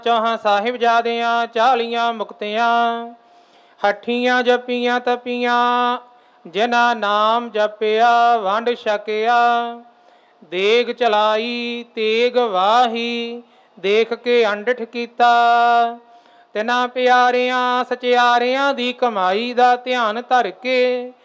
ਚੌਹਾਂ ਸਾਹਿਬਜ਼ਾਦਿਆਂ 40 ਮੁਕਤਿਆਂ। ਹੱਠੀਆਂ ਜਪੀਆਂ ਤਪੀਆਂ ਜਿਨ੍ਹਾਂ ਨਾਮ ਜਪਿਆ ਵੰਡ ਛਕਿਆ। ਦੇਗ ਚਲਾਈ ਤੇਗ ਵਾਹੀ ਦੇਖ ਕੇ ਅੰਡਠ ਕੀਤਾ। ਤਿਨਾਂ ਪਿਆਰਿਆਂ ਸਚਿਆਰਿਆਂ ਦੀ ਕਮਾਈ ਦਾ ਧਿਆਨ ਧਰ ਕੇ